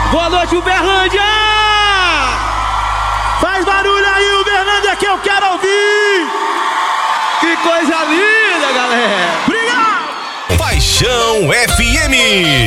Boa noite, Uberlândia! Faz barulho aí, Uberlândia, que eu quero ouvir! Que coisa linda, galera! Obrigado! Paixão FM.